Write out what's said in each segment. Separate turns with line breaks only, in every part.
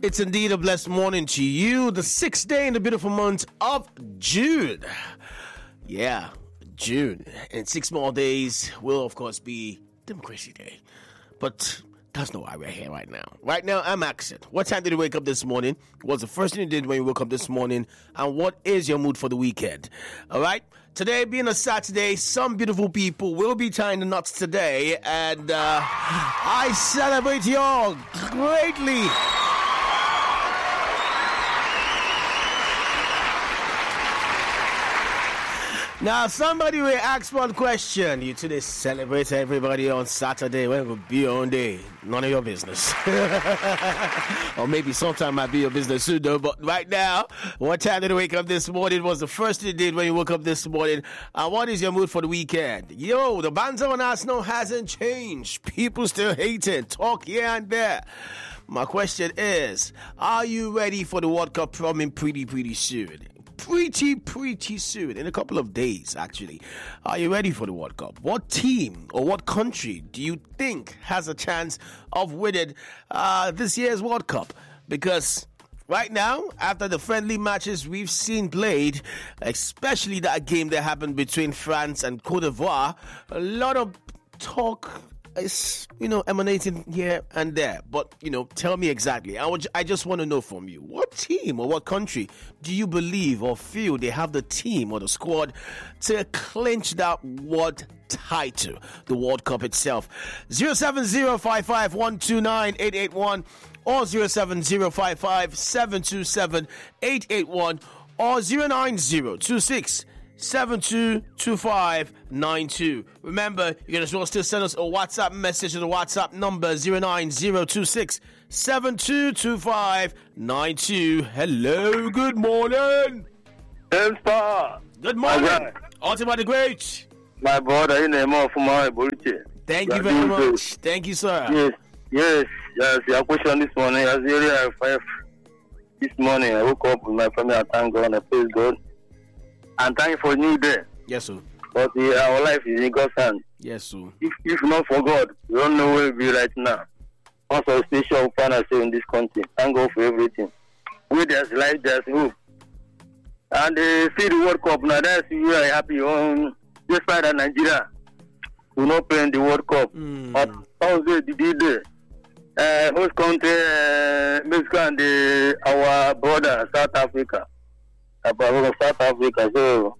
It's indeed a blessed morning to you, the 6th day in the beautiful month of June. Yeah, June. And 6 more days will, of course, be Democracy Day. But that's not why we're here right now. Right now, I'm Accent. What time did you wake up this morning? What's the first thing you did when you woke up this morning? And what is your mood for the weekend? All right? Today being a Saturday, some beautiful people will be tying the knots today. And I celebrate you all greatly. Now, somebody will ask one question. You today celebrate everybody on Saturday. When it will be your own day. None of your business. Or maybe sometime might be your business soon, though. But right now, what time did you wake up this morning? Was the first thing you did when you woke up this morning? And what is your mood for the weekend? Yo, the banter on Arsenal hasn't changed. People still hating. Talk here and there. My question is, are you ready for the World Cup coming pretty soon? Pretty soon, in a couple of days, actually. Are you ready for the World Cup? What team or what country do you think has a chance of winning this year's World Cup? Because right now, after the friendly matches we've seen played, especially that game that happened between France and Cote d'Ivoire, a lot of talk is, emanating here and there. But, tell me exactly. I just want to know from you, what team or what country do you believe or feel they have the team or the squad to clinch that world title, the World Cup itself? 07055129881 or 07055727881 or 09026 722592. Remember, you can as well still send us a WhatsApp message to the WhatsApp number 09026 722592. Hello, good morning. Good morning. Ultimate the Great.
My brother, in the name of my Boluche.
Thank you very much. Thank you, sir.
Yes. Your question this morning, as early as 5 this morning, I woke up with my family. I thank God and I praise God. And thank you for a new day.
Yes, sir.
But our life is in God's hand.
Yes, sir.
If not for God, we don't know where we'll be right now. Once our station will find ourselves in this country. Thank God for everything. Where there's life, there's hope. And see the World Cup now. That's we are happy on despite that Nigeria will not play in the World Cup. But also the host country, Mexico and our brother South Africa. About South Africa, so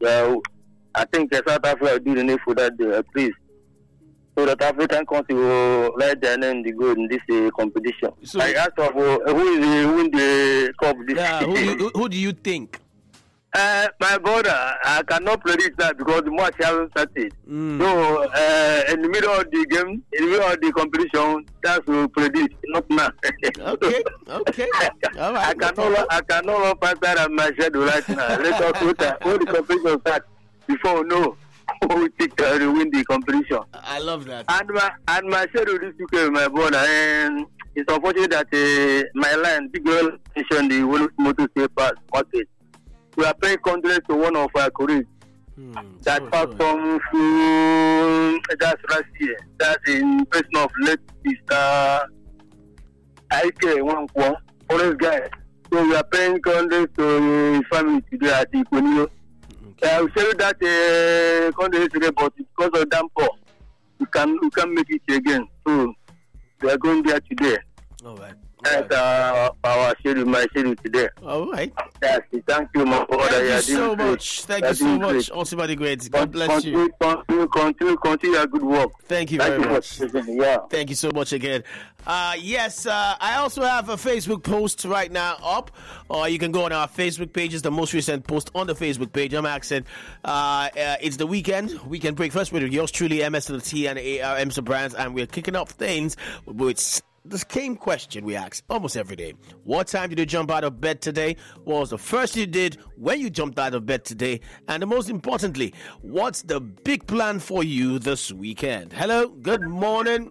I think South Africa will do the need for that day, at least, so that African country will let their name be good in this competition. So, I asked for who is win the cup this year.
Who do you think?
My brother, I cannot predict that because the match hasn't started. So in the middle of the game, in the middle of the competition, that's to predict, not now.
Okay. All right.
I cannot pass that on my schedule right now. Let us wait all the competition start before we know who will take to win the competition.
I love that.
And my schedule this week, my brother, and it's unfortunate that my line, big girl, mentioned the Wolf Motor Pass market. We are paying condolence to one of our colleagues that passed from that's last year. That's in person of late Mr. IK Wankwo, forest guy. So we are paying condolence to his family today at the Ikonio. We say that condolence today, but because of downpour, we can't make it again. So we are going there today.
All right.
That's our schedule, my schedule today.
All right.
Yes, thank you, my brother.
Thank you so much. Thank you so much. Ultimately great. God bless you.
Continue your good work.
Thank you very much. Thank you so much again. Yes, I also have a Facebook post right now up. Or you can go on our Facebook page. It's the most recent post on the Facebook page. I'm Accent. It's the weekend breakfast with yours truly, MS to the T and AR, Mr. Brands, and we're kicking off things with the same question we ask almost every day. What time did you jump out of bed today? What was the first you did when you jumped out of bed today? And the most importantly, what's the big plan for you this weekend? Hello, good morning.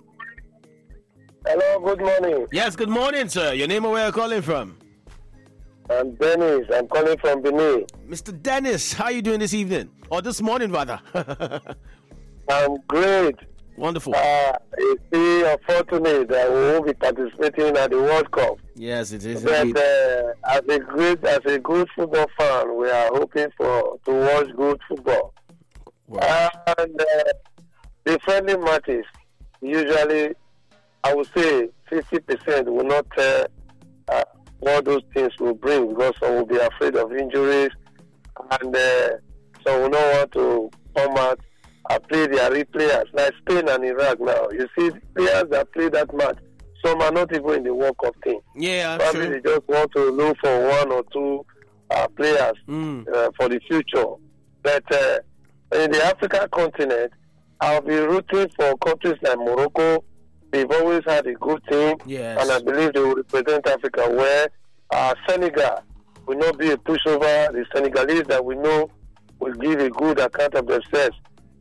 Hello, good morning.
Yes, good morning, sir. Your name and where you're calling from?
I'm Dennis. I'm calling from Benin.
Mr. Dennis, how are you doing this evening? Or this morning, rather?
I'm great.
Wonderful.
It's still unfortunate that we won't be participating at the World Cup.
Yes, it is.
But as a good football fan, we are hoping to watch good football.
Wow.
And the friendly matches, usually, I would say 50% will not tell what those things will bring, because some will be afraid of injuries, and some will not want to come out and play their real players, like Spain and Iraq now. You see, players that play that match, some are not even in the World Cup team.
Yeah,
probably
sure.
they just want to look for one or two players for the future. But in the African continent, I'll be rooting for countries like Morocco. They've always had a good team,
Yes.
and I believe they will represent Africa, where Senegal will not be a pushover. The Senegalese that we know will give a good account of themselves.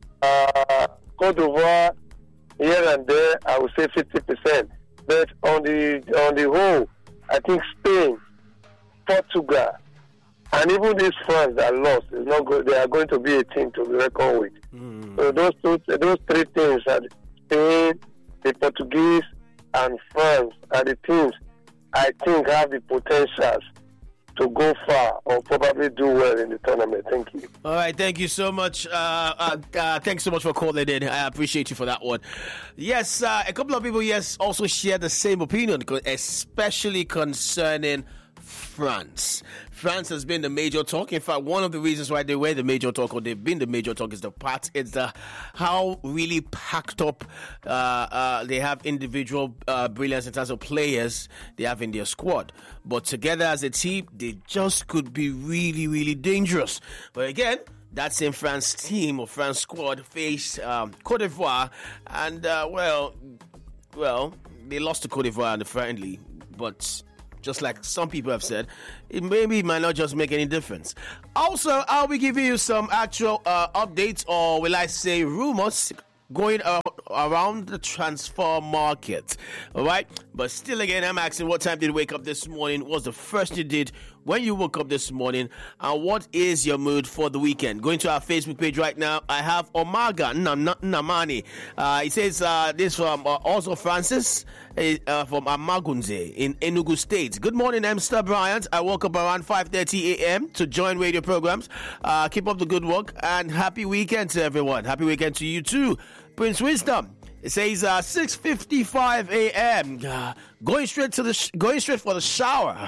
Cote d'Ivoire, here and there, I would say 50%. But on the whole, I think Spain, Portugal, and even these France that lost, is not good. They are going to be a team to be reckoned with. So those three teams are Spain, the Portuguese, and France are the teams I think have the potentials to go far or probably do well in the tournament. Thank you.
All right, thank you so much. Thanks so much for calling in. I appreciate you for that one. Yes, a couple of people, also share the same opinion, especially concerning France. France has been the major talk. In fact, one of the reasons why they were the major talk, or they've been the major talk, is how really packed up they have individual brilliance in terms of players they have in their squad. But together as a team, they just could be really, really dangerous. But again, that same France team or France squad faced Cote d'Ivoire, and well, they lost to Cote d'Ivoire in the friendly, but just like some people have said, it might not just make any difference. Also, I'll be giving you some actual updates, or will I say rumors, going around the transfer market. All right? But still, again, I'm asking, what time did you wake up this morning? What was the first you did when you woke up this morning? And what is your mood for the weekend? Going to our Facebook page right now, I have Omaga Namani. He says this from also Francis from Amagunze in Enugu State. Good morning, Mr. Bryant. I woke up around 5:30 a.m. to join radio programs. Keep up the good work and happy weekend to everyone. Happy weekend to you too. Prince Wisdom. It says 6:55 a.m. Going straight for the shower.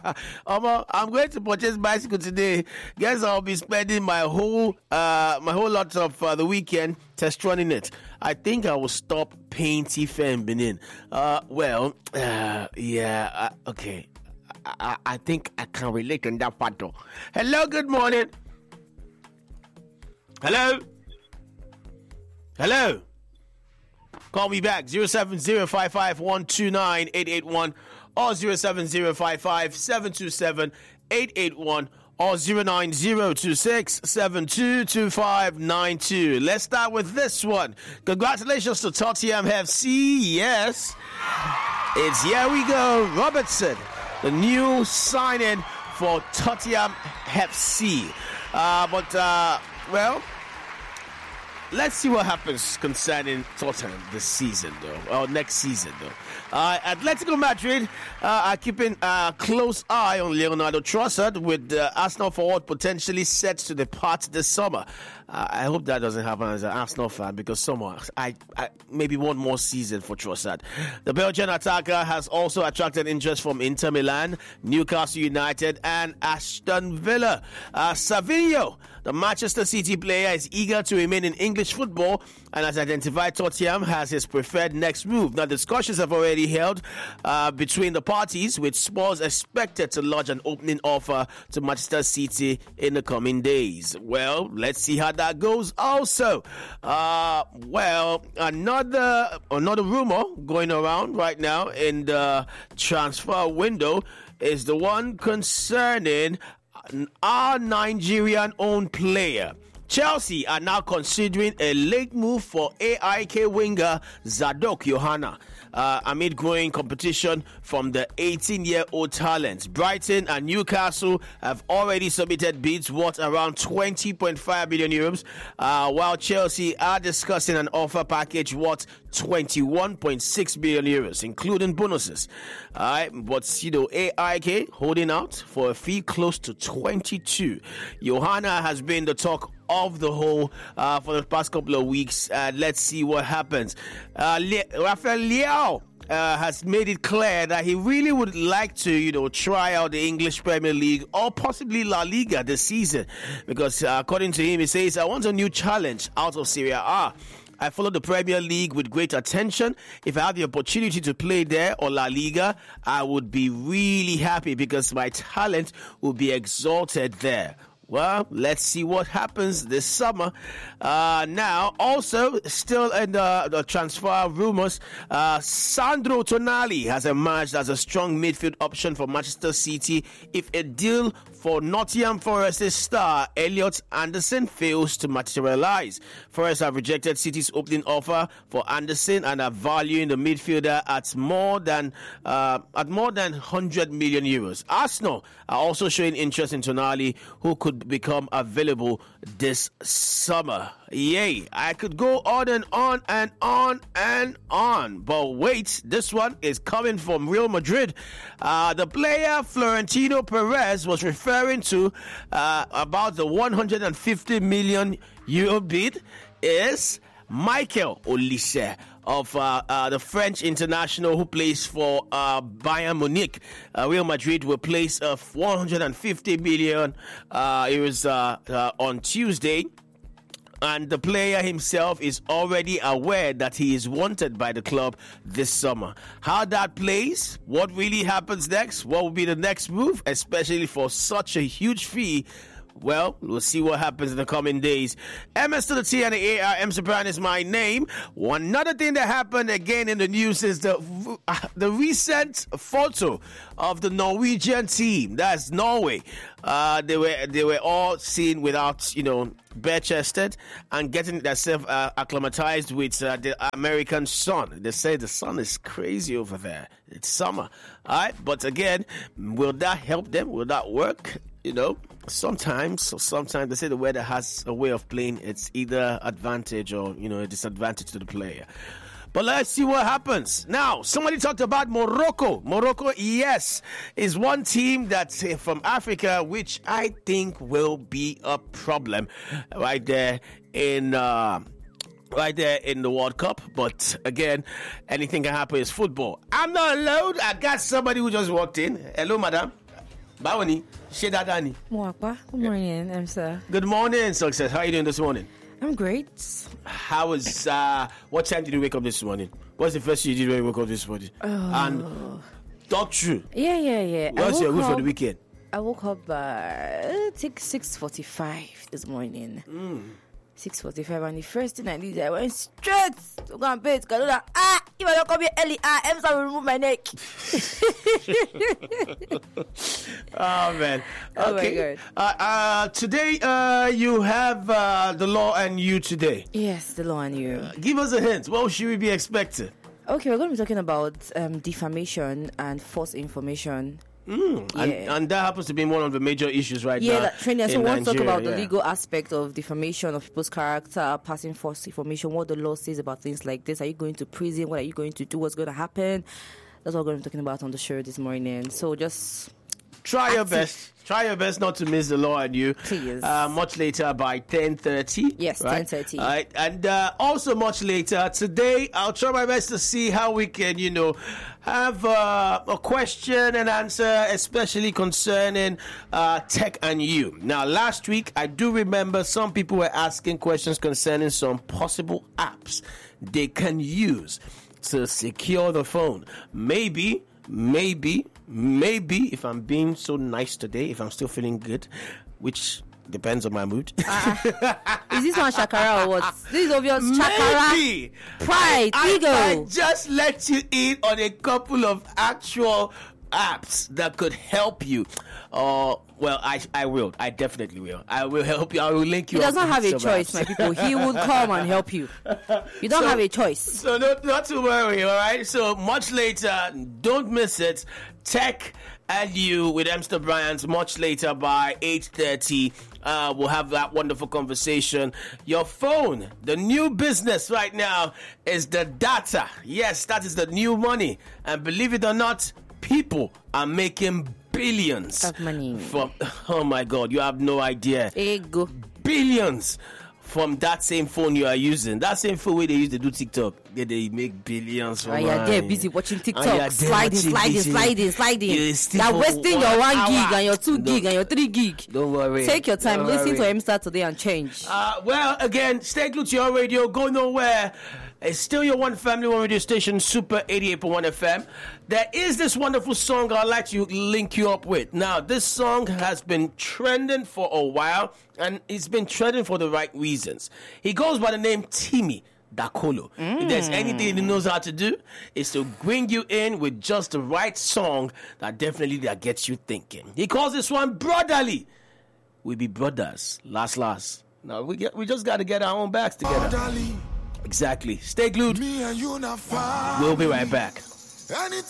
I'm going to purchase bicycle today. Guess I'll be spending my whole lot of the weekend test running it. I think I will stop paying Tifa Benin. Okay. I think I can relate on that part though. Hello, good morning. Hello. Call me back, 07055129881 or 07055727881 or 09026722592. Let's start with this one. Congratulations to Tottenham FC. Yes, it's here we go. Robertson, the new signing for Tottenham FC. Let's see what happens concerning Tottenham this season, or next season, though. Atletico Madrid are keeping a close eye on Leonardo Trossard, with Arsenal forward potentially set to depart this summer. I hope that doesn't happen as an Arsenal fan, because I maybe one more season for Trossard. The Belgian attacker has also attracted interest from Inter Milan, Newcastle United, and Aston Villa. Savinho, the Manchester City player, is eager to remain in English football and has identified Tottenham as his preferred next move. Now, discussions have already held between the parties, with Spurs expected to lodge an opening offer to Manchester City in the coming days. Well, let's see how that goes. Also, another rumor going around right now in the transfer window is the one concerning our Nigerian-owned player. Chelsea are now considering a late move for AIK winger Zadok Yohana. amid growing competition from the 18-year-old talents. Brighton and Newcastle have already submitted bids worth around 20.5 billion euros, while Chelsea are discussing an offer package worth 21.6 billion euros, including bonuses. But AIK holding out for a fee close to 22. Johanna has been the talk of the whole for the past couple of weeks. Let's see what happens. Rafael Leao has made it clear that he really would like to, try out the English Premier League or possibly La Liga this season, because according to him, he says, "I want a new challenge out of Serie A. I follow the Premier League with great attention. If I have the opportunity to play there or La Liga, I would be really happy because my talent will be exalted there." Well, let's see what happens this summer. Now, also, still in the transfer rumors, Sandro Tonali has emerged as a strong midfield option for Manchester City if a deal for Nottingham Forest's star Elliot Anderson fails to materialize. Forest have rejected City's opening offer for Anderson and are valuing the midfielder at more than 100 million euros. Arsenal are also showing interest in Tonali, who could become available this summer. Yay, I could go on and on and on and on. But wait, this one is coming from Real Madrid. The player Florentino Perez was referring to about the 150 million euro bid is Michael Olise of the French international who plays for Bayern Munich. Real Madrid will place 150 million euros on Tuesday. And the player himself is already aware that he is wanted by the club this summer. How that plays, what really happens next, what will be the next move, especially for such a huge fee, well, we'll see what happens in the coming days. MS to the T and the A. M. Soprano is my name. One other thing that happened again in the news is the recent photo of the Norwegian team. That's Norway. They were all seen without, bare-chested and getting themselves acclimatized with the American sun. They say the sun is crazy over there. It's summer. All right, but again, will that help them? Will that work? Sometimes they say the weather has a way of playing. It's either advantage or, a disadvantage to the player. But let's see what happens. Now, somebody talked about Morocco. Morocco, yes, is one team that's from Africa, which I think will be a problem right there in the World Cup. But again, anything can happen. It's football. I'm not alone. I got somebody who just walked in. Hello, madam. Bawani, Shedadani.
Mwakwa. Good morning, sir.
Good morning, Success. How are you doing this morning?
I'm great.
How was, what time did you wake up this morning? What's the first thing you did when you woke up this morning? And talk true.
Yeah.
What's your week for the weekend?
I woke up by 6:45 this morning. 6:45, and the first thing I did, I went straight to go and bed. If I don't come here early, I'm sorry to remove my neck.
Oh, man.
Okay.
Oh, my God. Today, you have the law and you today.
Yes, the law and you.
Give us a hint. What should we be expecting?
Okay, we're going to be talking about defamation and false information.
And that happens to be one of the major issues right now.
Yeah, so we want to talk about the
yeah.
legal aspect of defamation of people's character, passing false information, what the law says about things like this. Are you going to prison? What are you going to do? What's going to happen? That's what we're going to be talking about on the show this morning. So just
try your best. Try your best not to miss the law and you.
Please.
Much later by 10:30.
Yes,
right?
10:30.
All right. And also much later today, I'll try my best to see how we can, have a question and answer, especially concerning tech and you. Now, last week, I do remember some people were asking questions concerning some possible apps they can use to secure the phone. Maybe, if I'm being so nice today, if I'm still feeling good, which depends on my mood.
Is this one Shakara or what? This is obvious Shakara.
Maybe.
Pride, ego.
I just let you in on a couple of actual apps that could help you. Well, I will. I definitely will. I will help you. I will link you.
He doesn't have a choice, my people. He will come and help you. You don't have a choice.
So not to worry, all right? So much later, don't miss it. Tech and You with Emster Bryant much later by 8:30. We'll have that wonderful conversation. Your phone, the new business right now is the data. Yes, that is the new money. And believe it or not, people are making billions
of money
from, oh my God, you have no idea.
Ego.
Billions from that same phone you are using. That same phone where they use to do TikTok. They make billions from.
And you're there busy watching TikTok. Sliding.
You're
wasting your 1 gig and your 2 gig and your 3 gig.
Don't worry.
Take your time. Listen to Emster today and change.
Well, again, stay glued to your radio. Go nowhere. It's still your one family, one radio station, Super 88.1 FM. There is this wonderful song I'd like to link you up with. Now, this song has been trending for a while, and it's been trending for the right reasons. He goes by the name Timmy Dakolo. If there's anything he knows how to do, is to bring you in with just the right song that gets you thinking. He calls this one Brotherly. We be brothers. Last. Now, we just got to get our own backs together. Brotherly. Exactly. Stay glued. We'll be right back.
Anytime